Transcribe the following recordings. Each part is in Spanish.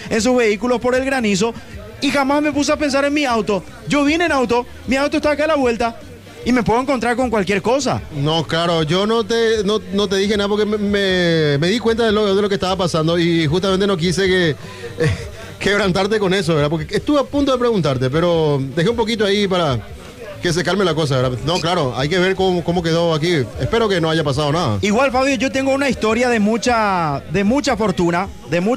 en sus vehículos por el granizo y jamás me puse a pensar en mi auto. Yo vine en auto, mi auto está acá a la vuelta y me puedo encontrar con cualquier cosa. No, claro, yo no te dije nada porque me di cuenta de lo que estaba pasando y justamente no quise quebrantarte con eso, ¿verdad? Porque estuve a punto de preguntarte, pero dejé un poquito ahí para que se calme la cosa, ¿verdad? No, claro, hay que ver cómo quedó aquí. Espero que no haya pasado nada. Igual, Fabio, yo tengo una historia de mucha fortuna.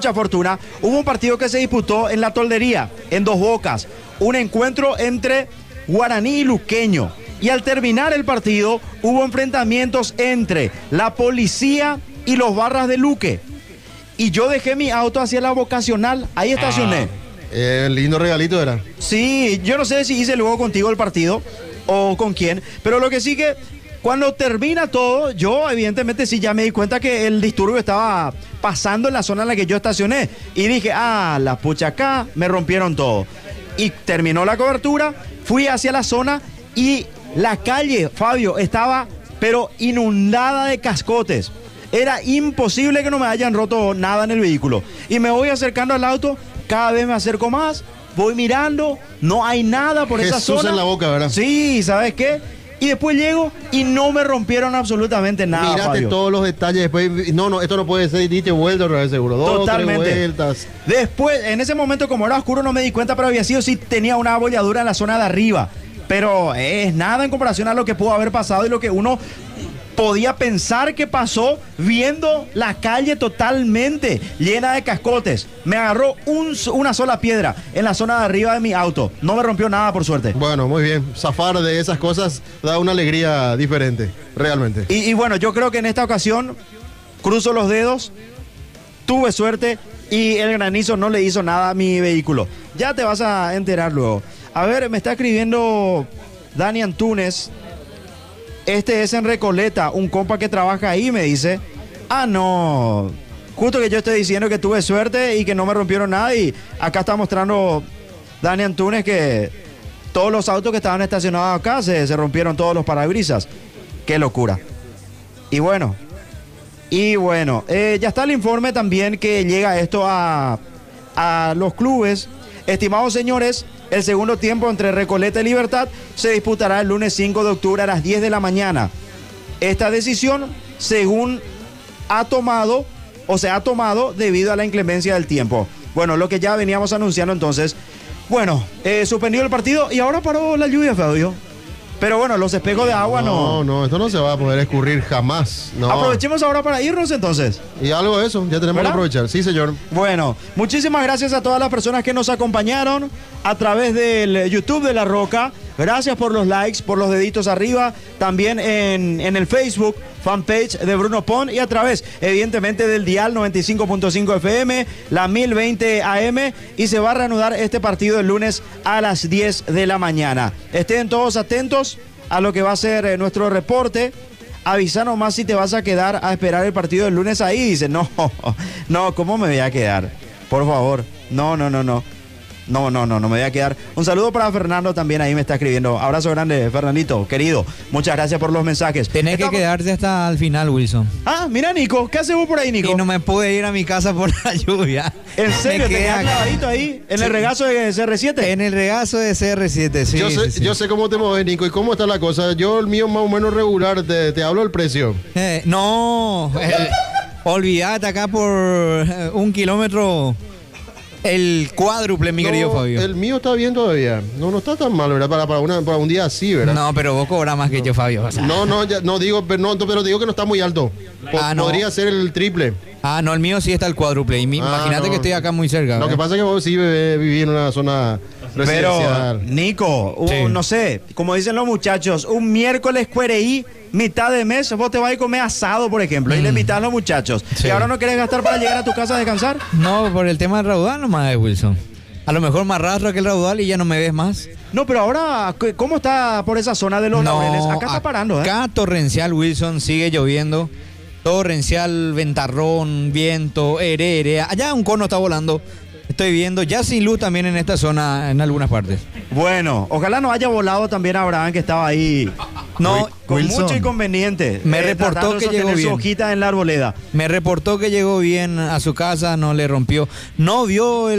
Hubo un partido que se disputó en La Toldería, en Dos Bocas. Un encuentro entre Guaraní y Luqueño. Y al terminar el partido, hubo enfrentamientos entre la policía y los barras de Luque. Y yo dejé mi auto hacia la vocacional, ahí estacioné. Lindo regalito era. Sí, yo no sé si hice luego contigo el partido o con quién, pero lo que sí que cuando termina todo, yo evidentemente sí ya me di cuenta que el disturbio estaba pasando en la zona en la que yo estacioné. Y dije, la pucha, acá me rompieron todo. Y terminó la cobertura, fui hacia la zona y la calle, Fabio, estaba pero inundada de cascotes. Era imposible que no me hayan roto nada en el vehículo. Y me voy acercando al auto, cada vez me acerco más, voy mirando, no hay nada por esa zona. Jesús en la boca, ¿verdad? Sí, ¿sabes qué? Y después llego y no me rompieron absolutamente nada, Mírate Fabio. todos los detalles después. No, esto no puede ser, diste vuelta otra vez seguro. Totalmente. 2 3 vueltas. Después, en ese momento, como era oscuro, no me di cuenta, pero había sido, sí, tenía una abolladura en la zona de arriba. Pero es nada en comparación a lo que pudo haber pasado y lo que uno podía pensar que pasó viendo la calle totalmente llena de cascotes. Me agarró una sola piedra en la zona de arriba de mi auto. No me rompió nada, por suerte. Bueno, muy bien. Zafar de esas cosas da una alegría diferente, realmente. Y bueno, yo creo que en esta ocasión cruzo los dedos, tuve suerte y el granizo no le hizo nada a mi vehículo. Ya te vas a enterar luego. A ver, me está escribiendo Dani Antunes. Este es en Recoleta, un compa que trabaja ahí, me dice. No, justo que yo estoy diciendo que tuve suerte y que no me rompieron nada. Y acá está mostrando Dani Antunes que todos los autos que estaban estacionados acá se rompieron todos los parabrisas. Qué locura. Y bueno, ya está el informe también que llega esto a los clubes. Estimados señores, el segundo tiempo entre Recoleta y Libertad se disputará el lunes 5 de octubre a las 10 de la mañana. Esta decisión, según se ha tomado debido a la inclemencia del tiempo. Bueno, lo que ya veníamos anunciando entonces. Bueno, suspendido el partido y ahora paró la lluvia, Fabio. Pero bueno, los espejos de agua no. No, esto no se va a poder escurrir jamás. No. Aprovechemos ahora para irnos entonces. Y algo de eso, ya tenemos ¿verdad? que aprovechar. Sí, señor. Bueno, muchísimas gracias a todas las personas que nos acompañaron a través del YouTube de La Roca. Gracias por los likes, por los deditos arriba. También en el Facebook, fanpage de Bruno Pon y a través, evidentemente, del dial 95.5 FM, la 1020 AM. Y se va a reanudar este partido el lunes a las 10 de la mañana. Estén todos atentos a lo que va a ser nuestro reporte. Avisa nomás si te vas a quedar a esperar el partido del lunes ahí. Dice, no, ¿cómo me voy a quedar? Por favor, no me voy a quedar. Un saludo para Fernando también, ahí me está escribiendo. Abrazo grande, Fernandito, querido. Muchas gracias por los mensajes. Tenés que quedarte hasta el final, Wilson. Mira, Nico, ¿qué haces vos por ahí, Nico? Y no me pude ir a mi casa por la lluvia. ¿En serio? ¿Te quedas acá clavadito ahí? ¿En el regazo de CR7? En el regazo de CR7, sí. Yo sé cómo te mueves, Nico, y cómo está la cosa. Yo, el mío más o menos regular, te hablo el precio. Olvídate acá por 1 kilómetro. El cuádruple, mi querido Fabio. El mío está bien todavía. No está tan mal, ¿verdad? Para un día así, ¿verdad? No, pero vos cobras más que yo, Fabio. O sea. No digo, pero digo que no está muy alto. Podría ser el triple. No, el mío sí está el cuádruple. Imagínate que estoy acá muy cerca. Lo que pasa es que vos sí vivís en una zona residencial. Pero, Nico, no sé, como dicen los muchachos, un miércoles cuereí, mitad de mes, vos te vas a comer asado, por ejemplo, y le invitas a los muchachos. Sí. ¿Y ahora no querés gastar para llegar a tu casa a descansar? No, por el tema del raudal nomás, Wilson. A lo mejor me arrastro aquel raudal y ya no me ves más. No, pero ahora, ¿cómo está por esa zona de los laureles? Acá está parando, Acá torrencial, Wilson, sigue lloviendo. Torrencial, ventarrón, viento, herea. Allá un cono está volando. Estoy viendo, ya sin luz también en esta zona, en algunas partes. Bueno, ojalá no haya volado también Abraham, que estaba ahí. No, con Wilson, mucho inconveniente. Me reportó que llegó bien. Su hojita en la arboleda. Me reportó que llegó bien a su casa, no le rompió. No vio